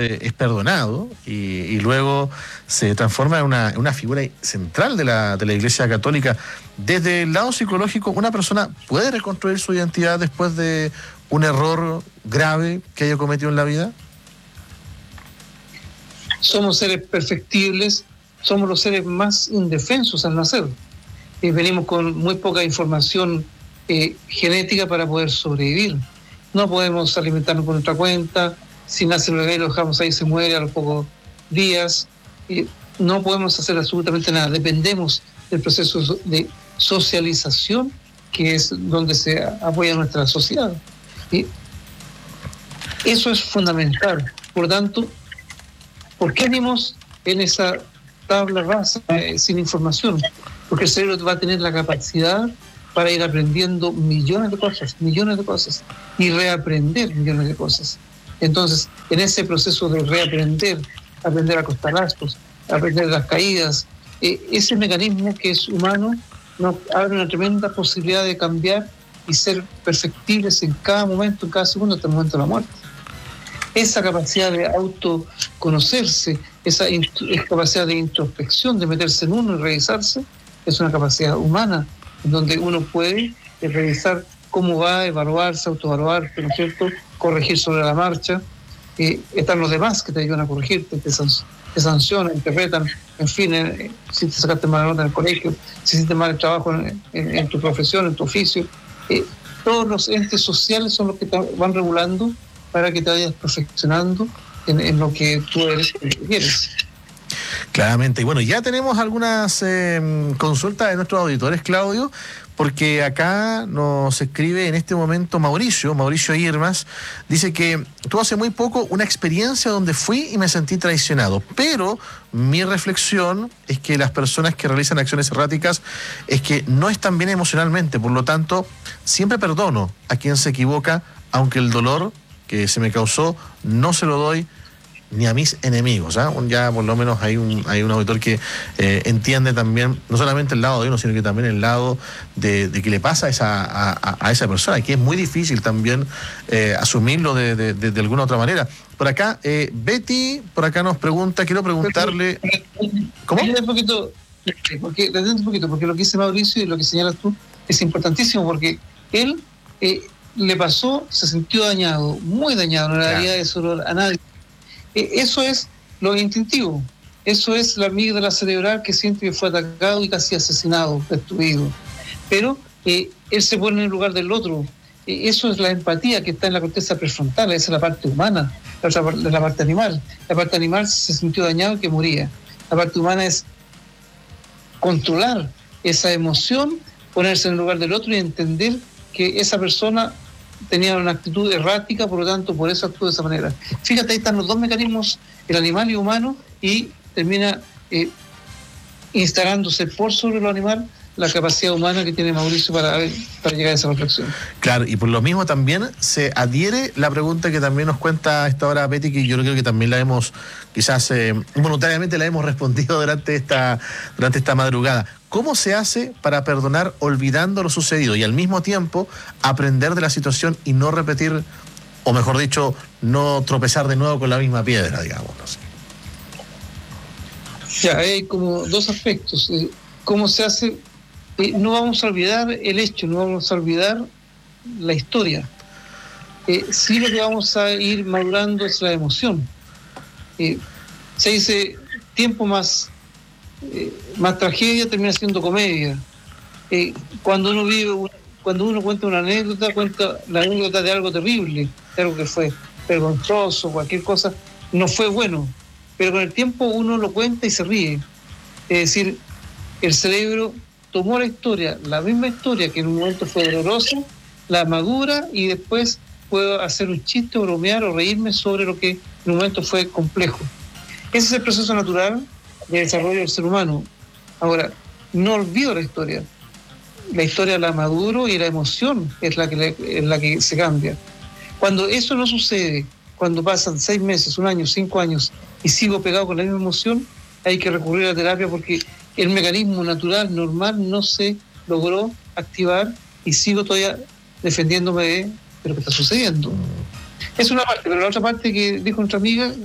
es perdonado y luego se transforma en una figura central de la Iglesia Católica. Desde el lado psicológico, ¿una persona puede reconstruir su identidad después de un error grave que haya cometido en la vida? Somos seres perfectibles, somos los seres más indefensos al nacer. Venimos con muy poca información genética para poder sobrevivir. No podemos alimentarnos por nuestra cuenta. Si nace el bebé, lo dejamos ahí, se muere a los pocos días. No podemos hacer absolutamente nada. Dependemos del proceso de socialización, que es donde se apoya nuestra sociedad. Y eso es fundamental. Por lo tanto, ¿por qué venimos en esa tabla rasa sin información? Porque el cerebro va a tener la capacidad para ir aprendiendo millones de cosas, y reaprender millones de cosas. Entonces, en ese proceso de reaprender, aprender a costalazos, aprender las caídas, ese mecanismo que es humano nos abre una tremenda posibilidad de cambiar y ser perfectibles en cada momento, en cada segundo, hasta el momento de la muerte. Esa capacidad de autoconocerse, esa capacidad de introspección, de meterse en uno y revisarse, es una capacidad humana, en donde uno puede revisar cómo va, evaluarse, autoevaluarse, ¿no es cierto?, corregir sobre la marcha. Están los demás que te ayudan a corregirte, te sancionan, te retan, en fin, si te sacaste mala nota en el colegio, si hiciste mal el trabajo en tu profesión, en tu oficio. Todos los entes sociales son los que te van regulando para que te vayas perfeccionando en lo que tú eres y quieres. Claramente. Y bueno, ya tenemos algunas consultas de nuestros auditores, Claudio, porque acá nos escribe en este momento Mauricio Irmas, dice que tuvo hace muy poco una experiencia donde fui y me sentí traicionado, pero mi reflexión es que las personas que realizan acciones erráticas es que no están bien emocionalmente, por lo tanto, siempre perdono a quien se equivoca, aunque el dolor que se me causó no se lo doy ni a mis enemigos. Ya por lo menos hay un auditor que entiende también no solamente el lado de uno, sino que también el lado de que le pasa a esa persona, que es muy difícil también asumirlo de alguna otra manera. Por acá, Betty, por acá nos pregunta, quiero preguntarle... ¿Cómo? Porque lo que dice Mauricio y lo que señalas tú es importantísimo, porque él le pasó, se sintió dañado, muy dañado, no le daría eso a nadie. Eso es lo instintivo, eso es la amígdala cerebral que siente que fue atacado y casi asesinado, destruido. Pero él se pone en el lugar del otro. Eso es la empatía que está en la corteza prefrontal, esa es la parte humana, la parte animal. La parte animal se sintió dañado y que moría. La parte humana es controlar esa emoción, ponerse en el lugar del otro y entender que esa persona tenía una actitud errática, por lo tanto, por eso actúa de esa manera. Fíjate, ahí están los dos mecanismos, el animal y humano, y termina instalándose por sobre lo animal la capacidad humana que tiene Mauricio para llegar a esa reflexión. Claro, y por lo mismo también se adhiere la pregunta que también nos cuenta a esta hora Betty, que yo creo que también la hemos, quizás involuntariamente la hemos respondido durante esta madrugada. ¿Cómo se hace para perdonar olvidando lo sucedido y al mismo tiempo aprender de la situación y no repetir, o mejor dicho, no tropezar de nuevo con la misma piedra, digamos? No sé. Ya, hay como dos aspectos. ¿Cómo se hace? No vamos a olvidar el hecho, no vamos a olvidar la historia. Sí, lo que vamos a ir madurando es la emoción. Se dice, tiempo más tragedia termina siendo comedia. Cuando uno cuenta una anécdota, cuenta la anécdota de algo terrible, de algo que fue vergonzoso, cualquier cosa, no fue bueno, pero con el tiempo uno lo cuenta y se ríe. Es decir, el cerebro tomó la historia, la misma historia que en un momento fue dolorosa, la madura y después puedo hacer un chiste, bromear o reírme sobre lo que en un momento fue complejo. Ese es el proceso natural de desarrollo del ser humano. Ahora, no olvido la historia la maduro y la emoción es la que se cambia. Cuando eso no sucede, cuando pasan 6 meses, 1 año, 5 años y sigo pegado con la misma emoción, hay que recurrir a la terapia porque el mecanismo natural, normal, no se logró activar y sigo todavía defendiéndome de lo que está sucediendo. Es una parte, pero la otra parte que dijo nuestra amiga,